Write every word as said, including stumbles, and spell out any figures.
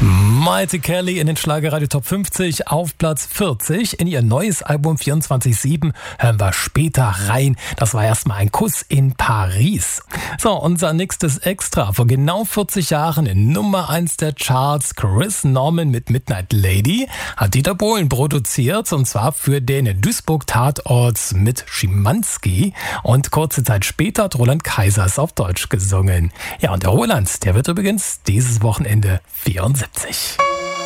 Maite Kelly in den Schlagerradio Top fünfzig auf Platz vierzig. In ihr neues Album vierundzwanzig sieben hören wir später rein. Das war erstmal ein Kuss in Paris. So, unser nächstes Extra. Vor genau vierzig Jahren in Nummer eins der Charts. Chris Norman mit Midnight Lady hat Dieter Bohlen produziert, und zwar für den Duisburg-Tatort mit Schimanski. Und kurze Zeit später hat Roland Kaisers auf Deutsch gesungen. Ja, und der Roland, der wird übrigens dieses Wochenende vierundsiebzig.